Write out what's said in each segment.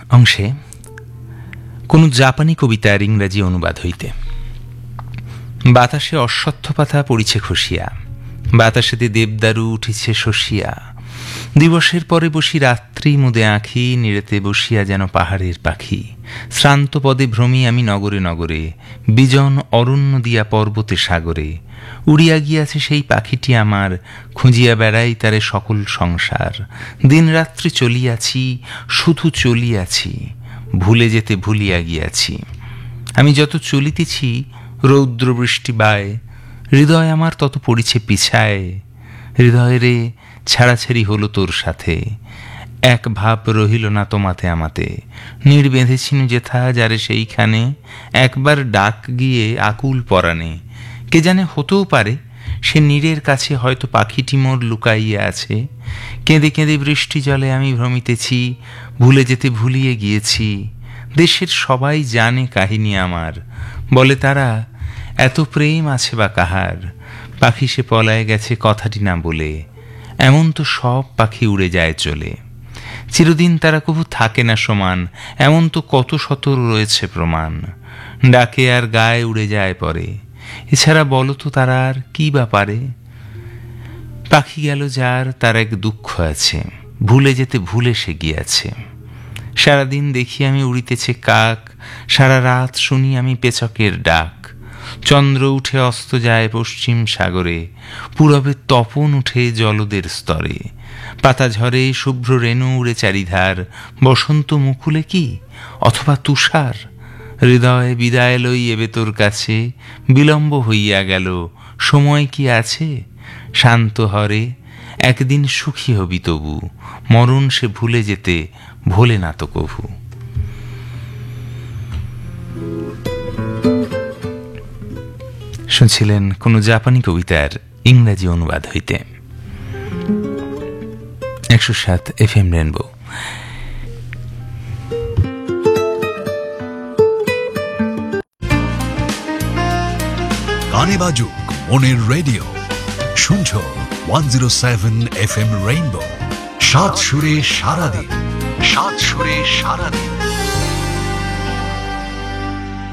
অংশে কোন জাপানি কবিতার ইংরাজি অনুবাদ হইতে। বাতাসে অশ্বত্থ পাতা পড়িছে খসিয়া, বাতাসেতে দেবদারু উঠিছে শশিয়া, দিবসের পরে বসি রাত্রি মুদে আঁখি, নিড়েতে বসিয়া যেন পাহাড়ের পাখি। শ্রান্ত পদে ভ্রমি আমি নগরে নগরে, বিজন অরণ্য দিয়া পর্বতে সাগরে। উড়িয়া গিয়াছে সেই পাখিটি আমার, খুঁজিয়া বেড়াই তারে সকল সংসার। দিন রাত্রি চলিয়াছি, শুধু চলিয়াছি, ভুলে যেতে ভুলিয়া গিয়াছি। আমি যত চলিতেছি রৌদ্র বৃষ্টি বায়, হৃদয় আমার তত পড়িছে পিছায়। হৃদয় রে ছাড়াছাড়ি হলো তোর সাথে, এক ভাব রহিল না তোমাতে আমাতে। নীড় বেঁধেছিনু যেথা যারে সেইখানে, একবার ডাক গিয়ে আকুল পরাণে। কে জানে হতেও পারে সে নীড়ের কাছে হয়তো পাখিটি মোর লুকাইয়া আছে। কেঁদে কেঁদে বৃষ্টি জলে আমি ভ্রমিতেছি, ভুলে যেতে ভুলিয়ে গিয়েছি। দেশের সবাই জানে কাহিনী আমার, বলে তারা এত প্রেম আছে বা কাহার। পাখি সে পলায় গেছে কথাটি না বলে, এমন তো সব পাখি উড়ে যায় চলে। চিরদিন তারা কবু থাকে না সমান, এমন তো কত শত রয়েছে প্রমাণ। ডাকে আর গায়ে উড়ে যায় পরে, এছাড়া বলো তো তারা আর কি বা পারে। পাখি গেল যার, তার এক দুঃখ আছে, ভুলে যেতে ভুলে সে গিয়াছে। সারাদিন দেখি আমি উড়িতেছে কাক, সারা রাত শুনি আমি পেচকের ডাক। চন্দ্র উঠে অস্ত যায় পশ্চিম সাগরে, পূরবে তপন উঠে জলদের স্তরে। পাতা ঝরে শুভ্র রেণু উড়ে চারিধার, বসন্ত মুকুলে কি অথবা তুষার। হৃদয় বিদায় লই এবে তোর কাছে, বিলম্ব হইয়া গেল সময় কি আছে। শান্ত হরে একদিন সুখী হবি তবু, মরণ সে ভুলে যেতে ভোলে না তো কভু। শুনছিলেন কোন জাপানি কবিতার ইংরাজি অনুবাদ হইতে। 107 FM রেনবো। গানে বাজুক মনের রেডিও, শুনছো 107 FM রেইনবো। সাত সুরে সারাদিন, সাত সুরে সারাদিন।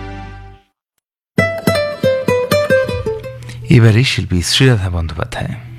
এবারে শিল্পী শ্রীরাধা বন্দ্যোপাধ্যায়।